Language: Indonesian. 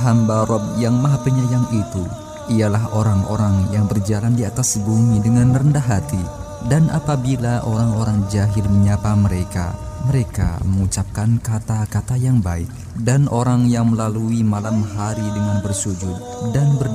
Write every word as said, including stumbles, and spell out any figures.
hamba Rabb yang Maha Penyayang itu ialah orang-orang yang berjalan di atas bumi dengan rendah hati, dan apabila orang-orang jahil menyapa mereka, mereka mengucapkan kata-kata yang baik. Dan orang yang melalui malam hari dengan bersujud dan berdoa